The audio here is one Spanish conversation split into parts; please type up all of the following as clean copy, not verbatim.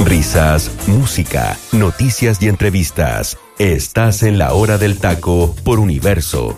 Risas, música, noticias y entrevistas. Estás en La Hora del Taco por Universo.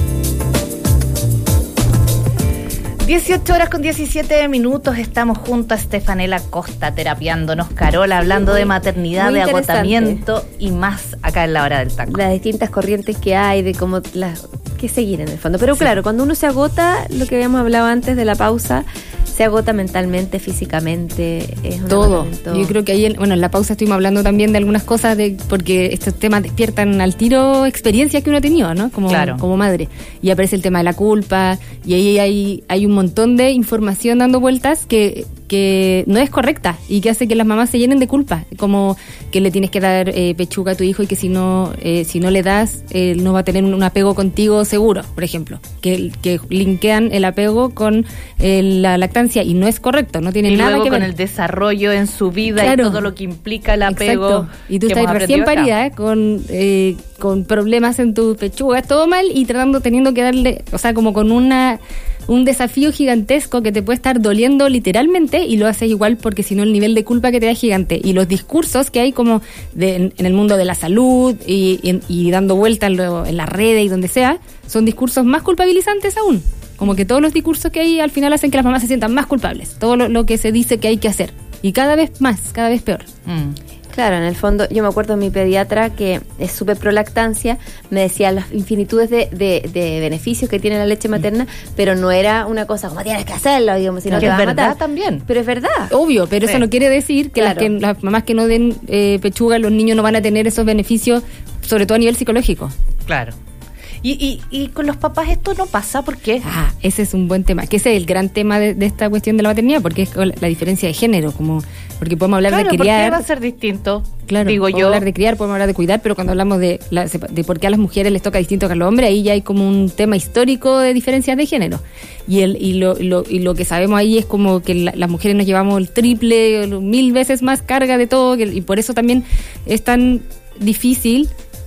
18:17, estamos junto a Estefanela Costa terapiándonos, Carola, hablando de maternidad, de agotamiento y más acá en La Hora del Taco. Las distintas corrientes que hay, de cómo que seguir en el fondo. Pero claro, cuando uno se agota, lo que habíamos hablado antes de la pausa, se agota mentalmente, físicamente, es todo. Yo creo que ahí, en la pausa estuvimos hablando también de algunas cosas, porque estos temas despiertan al tiro experiencias que uno ha tenido, ¿no? Como madre. Y aparece el tema de la culpa, y ahí hay un montón de información dando vueltas que no es correcta y que hace que las mamás se llenen de culpa, como que le tienes que dar pechuga a tu hijo y que si no le das, no va a tener un apego contigo seguro, por ejemplo, que linkean el apego con la lactancia y no es correcto, no tiene nada que ver con el desarrollo en su vida, claro, y todo lo que implica el apego. Exacto. Y tú estás recién parida con problemas en tu pechuga, todo mal, y teniendo que darle, o sea, como con un desafío gigantesco que te puede estar doliendo literalmente, y lo haces igual porque si no el nivel de culpa que te da es gigante. Y los discursos que hay como en el mundo de la salud y dando vuelta en las redes y donde sea, son discursos más culpabilizantes aún. Como que todos los discursos que hay al final hacen que las mamás se sientan más culpables. Todo lo que se dice que hay que hacer. Y cada vez peor. Claro, en el fondo, yo me acuerdo de mi pediatra, que es súper pro lactancia, me decía las infinitudes de beneficios que tiene la leche materna, pero no era una cosa como tienes que hacerlo, digamos, sino que es va a verdad matar. También. Pero es verdad. Obvio, pero eso no quiere decir que, claro, las mamás que no den pechuga, los niños no van a tener esos beneficios, sobre todo a nivel psicológico. Claro. Y con los papás esto no pasa, ¿por qué? Ese es un buen tema, que ese es el gran tema de esta cuestión de la maternidad, porque es la diferencia de género, porque podemos hablar de criar. ¿Por qué va a ser distinto? Claro, podemos hablar de criar, podemos hablar de cuidar, pero cuando hablamos de por qué a las mujeres les toca distinto que a los hombres, ahí ya hay como un tema histórico de diferencias de género. Y lo que sabemos ahí es como que las mujeres nos llevamos el triple, 1000 veces más carga de todo, y por eso también es tan difícil.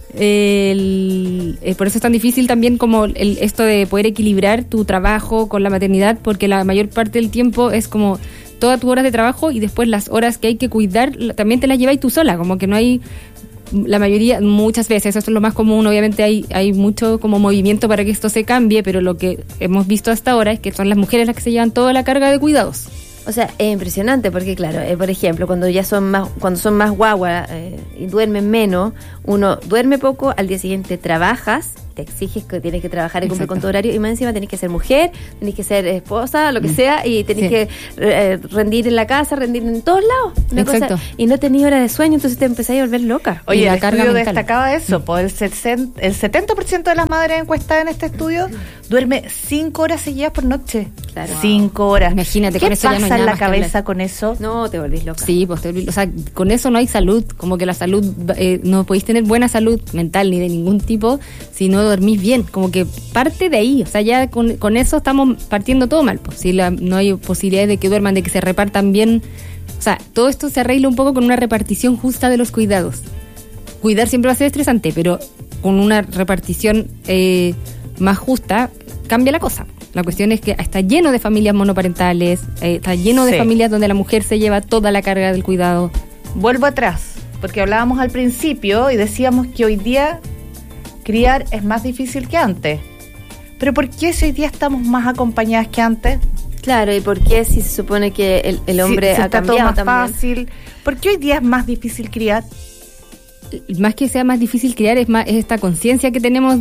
Por eso es tan difícil también como esto de poder equilibrar tu trabajo con la maternidad, porque la mayor parte del tiempo es como todas tus horas de trabajo y después las horas que hay que cuidar también te las llevas tú sola, como que no hay, la mayoría, muchas veces, eso es lo más común, obviamente hay mucho como movimiento para que esto se cambie, pero lo que hemos visto hasta ahora es que son las mujeres las que se llevan toda la carga de cuidados. O sea, es impresionante porque, claro, por ejemplo, cuando son más guagua y duermen menos, uno duerme poco, al día siguiente trabajas, te exiges que tienes que trabajar y cumplir con tu horario, y más encima tenés que ser mujer, tenés que ser esposa, lo que sea, y tenés que rendir en la casa, rendir en todos lados. Cosa, y no tenés hora de sueño, entonces te empezás a volver loca. Oye, el estudio destacaba eso, pues el 70% de las madres encuestadas en este estudio duerme 5 horas seguidas por noche. Claro. 5 horas. Imagínate, ¿qué con eso pasa ya no hay en nada la más cabeza con eso? No, te volvís loca. Sí, pues o sea, con eso no hay salud, como que la salud, no podéis tener buena salud mental ni de ningún tipo si no dormís bien, como que parte de ahí, o sea, ya con eso estamos partiendo todo mal, pues si no hay posibilidades de que duerman, de que se repartan bien, o sea, todo esto se arregla un poco con una repartición justa de los cuidados. Cuidar siempre va a ser estresante, pero con una repartición más justa cambia la cosa. La cuestión es que está lleno de familias monoparentales, está lleno de familias donde la mujer se lleva toda la carga del cuidado. Vuelvo atrás, porque hablábamos al principio y decíamos que hoy día criar es más difícil que antes. Pero ¿por qué si hoy día estamos más acompañadas que antes? Claro, ¿y por qué si se supone que el hombre ha cambiado todo más también? Fácil? ¿Por qué hoy día es más difícil criar? Más que sea más difícil criar, es esta conciencia que tenemos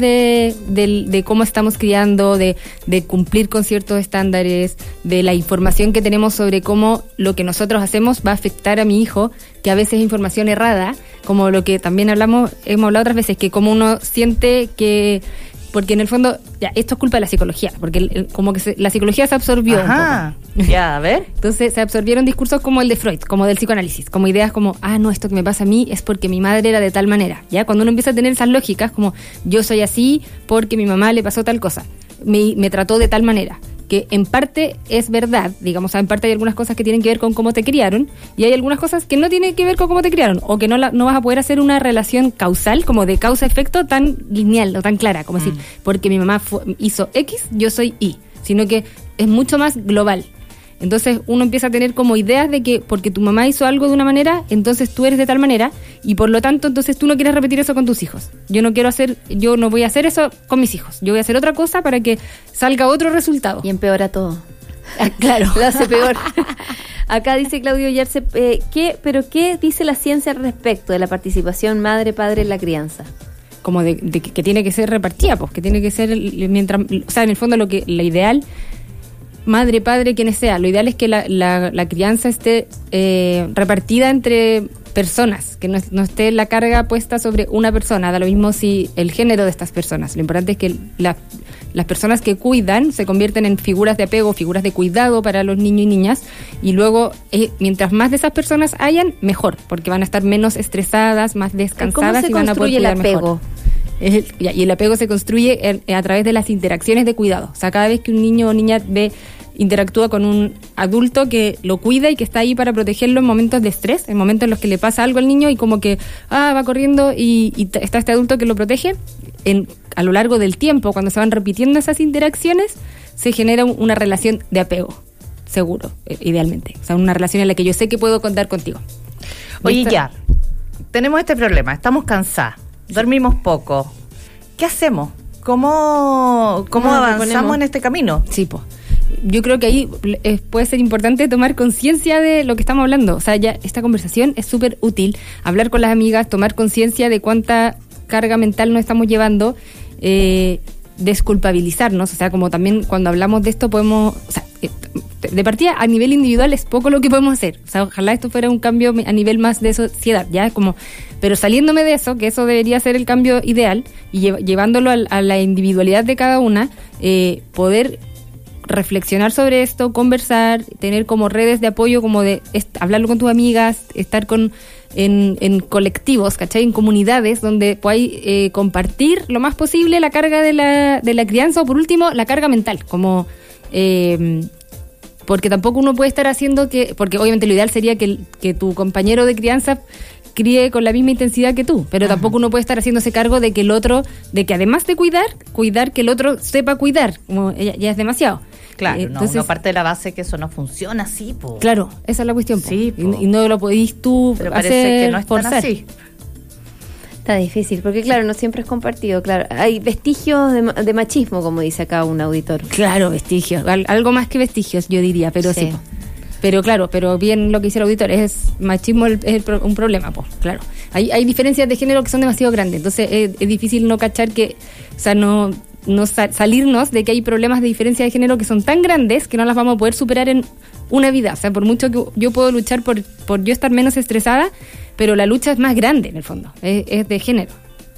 de cómo estamos criando, de cumplir con ciertos estándares, de la información que tenemos sobre cómo lo que nosotros hacemos va a afectar a mi hijo, que a veces es información errada, como lo que también hemos hablado otras veces, que como uno siente que... Porque en el fondo, ya, esto es culpa de la psicología, porque como que la psicología se absorbió un poco. Ya, a ver. Entonces se absorbieron discursos como el de Freud, como del psicoanálisis, como ideas como, no, esto que me pasa a mí es porque mi madre era de tal manera. Ya, cuando uno empieza a tener esas lógicas, como yo soy así porque mi mamá le pasó tal cosa, me trató de tal manera, que en parte es verdad, digamos, en parte hay algunas cosas que tienen que ver con cómo te criaron y hay algunas cosas que no tienen que ver con cómo te criaron, o que no vas a poder hacer una relación causal, como de causa-efecto tan lineal o tan clara, como decir, porque mi mamá hizo X, yo soy Y, sino que es mucho más global. Entonces uno empieza a tener como ideas de que porque tu mamá hizo algo de una manera, entonces tú eres de tal manera, y por lo tanto entonces tú no quieres repetir eso con tus hijos. Yo no voy a hacer eso con mis hijos. Yo voy a hacer otra cosa para que salga otro resultado. Y empeora todo. Claro. Lo hace peor. Acá dice Claudio Yarse, ¿qué dice la ciencia al respecto de la participación madre-padre en la crianza? Como de que tiene que ser repartida, pues, que tiene que ser mientras, o sea, en el fondo lo ideal, madre, padre, quienes sea, lo ideal es que la crianza esté repartida entre personas, que no esté la carga puesta sobre una persona, da lo mismo si el género de estas personas. Lo importante es que las personas que cuidan se convierten en figuras de apego, figuras de cuidado para los niños y niñas, y luego mientras más de esas personas hayan, mejor, porque van a estar menos estresadas, más descansadas y van a poder cuidar mejor. Y el apego se construye a través de las interacciones de cuidado. O sea, cada vez que un niño o niña interactúa con un adulto que lo cuida y que está ahí para protegerlo en momentos de estrés, en momentos en los que le pasa algo al niño y como que va corriendo y está este adulto que lo protege, a lo largo del tiempo, cuando se van repitiendo esas interacciones, se genera una relación de apego, seguro, idealmente. O sea, una relación en la que yo sé que puedo contar contigo. Oye, ya, tenemos este problema, estamos cansadas, dormimos poco. ¿Qué hacemos? ¿Cómo avanzamos en este camino? Sí, pues. Yo creo que ahí puede ser importante tomar conciencia de lo que estamos hablando. O sea, ya esta conversación es súper útil. Hablar con las amigas, tomar conciencia de cuánta carga mental nos estamos llevando, desculpabilizarnos. O sea, como también cuando hablamos de esto podemos... O sea, de partida, a nivel individual es poco lo que podemos hacer. O sea, ojalá esto fuera un cambio a nivel más de sociedad, ya como... Pero saliéndome de eso, que eso debería ser el cambio ideal, y llevándolo a la individualidad de cada una, poder reflexionar sobre esto, conversar, tener como redes de apoyo, como de hablarlo con tus amigas, estar en colectivos, ¿cachai? En comunidades donde podáis compartir lo más posible la carga de la crianza, o por último, la carga mental, como... porque tampoco uno puede estar haciendo porque obviamente lo ideal sería que tu compañero de crianza críe con la misma intensidad que tú, pero tampoco uno puede estar haciéndose cargo de que el otro, de que además de cuidar que el otro sepa cuidar, como ya es demasiado. Claro, entonces, uno parte de la base que eso no funciona así, po. Claro, esa es la cuestión, po. Sí, po. Y no lo podís tú pero parece que no es tan así. Está difícil, porque claro, no siempre es compartido, claro. Hay vestigios de machismo, como dice acá un auditor. Claro, vestigios, algo más que vestigios, yo diría, pero sí. Pero claro, pero bien lo que dice el auditor, machismo es un problema, pues, claro. Hay diferencias de género que son demasiado grandes, entonces es difícil no cachar que, o sea, no salirnos de que hay problemas de diferencia de género que son tan grandes que no las vamos a poder superar en una vida. O sea, por mucho que yo puedo luchar por yo estar menos estresada, pero la lucha es más grande en el fondo, es de género.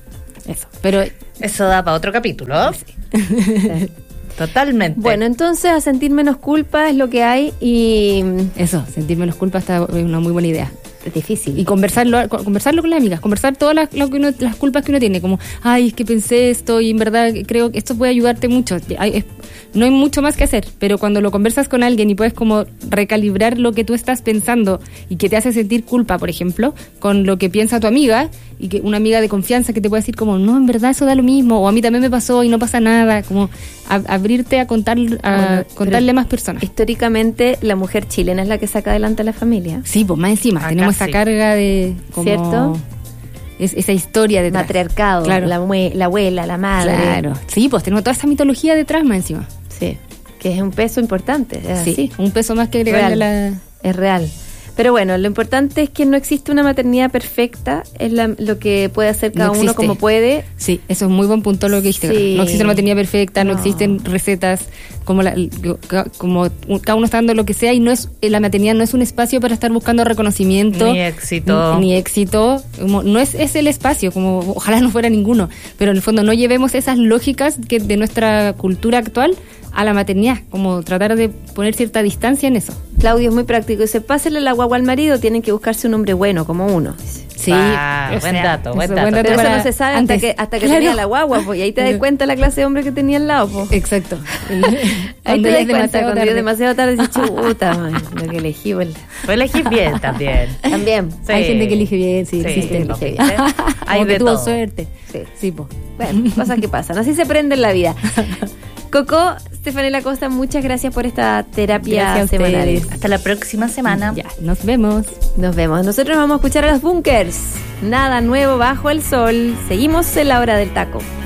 Eso da para otro capítulo. Sí. Totalmente. Bueno, entonces a sentir menos culpa es lo que hay y... Eso, sentir menos culpa es una muy buena idea. Es difícil. Y conversarlo con las amigas, conversar todas las culpas que uno tiene, como, ay, es que pensé esto y en verdad creo que esto puede ayudarte mucho. No hay mucho más que hacer, pero cuando lo conversas con alguien y puedes como recalibrar lo que tú estás pensando y que te hace sentir culpa, por ejemplo, con lo que piensa tu amiga, y que una amiga de confianza que te puede decir como, no, en verdad eso da lo mismo, o a mí también me pasó y no pasa nada, como abrirte a contarle a más personas. Históricamente la mujer chilena es la que saca adelante a la familia. Sí, pues más encima, tenemos esa carga de... Como, ¿cierto? Esa historia detrás. Matriarcado, claro. La abuela, la madre. Claro, sí, pues tenemos toda esa mitología detrás más encima. Sí, que es un peso importante. Es sí, así. Un peso más que agregarle Es real. Pero bueno, lo importante es que no existe una maternidad perfecta, es lo que puede hacer cada uno como puede. Sí, eso es muy buen punto lo que dijiste. Sí. No existe una maternidad perfecta, no existen recetas, como cada uno está dando lo que sea, y la maternidad no es un espacio para estar buscando reconocimiento. Ni éxito. No es el espacio, como ojalá no fuera ninguno, pero en el fondo no llevemos esas lógicas de nuestra cultura actual a la maternidad, como tratar de poner cierta distancia en eso. Claudio es muy práctico, dice, pásele la guagua al marido, tienen que buscarse un hombre bueno, como uno. Sí, buen dato. Pero eso no se sabe hasta que tenía la guagua, pues, y ahí te das cuenta la clase de hombre que tenía al lado, pues. Exacto. Ahí te das cuenta, cuando es demasiado tarde, dices, chuta, man, lo que elegí, ¿verdad? Lo elegí bien también. También. Sí. Hay gente que elige bien, sí elige bien. Hay de todo. Suerte. Sí, pues. Bueno, cosas que pasan, así se aprende en la vida. Coco, Stefanela Costa, muchas gracias por esta terapia Gracias a semanal. ustedes. Hasta la próxima semana. Ya, nos vemos. Nos vemos. Nosotros vamos a escuchar a los Bunkers. Nada nuevo bajo el sol. Seguimos en la hora del taco.